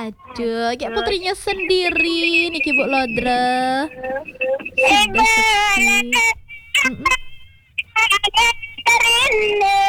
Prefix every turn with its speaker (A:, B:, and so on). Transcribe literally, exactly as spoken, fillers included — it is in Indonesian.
A: Aduh, kayak putrinya sendiri nih Ki Bu Lodra.
B: Ibu,
A: Sudah sepi. Mm-mm.